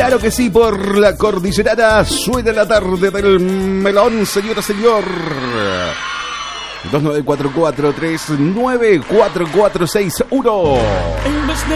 Claro que sí, por la cordillerana suena la tarde del melón, señora, señor. 2944394461.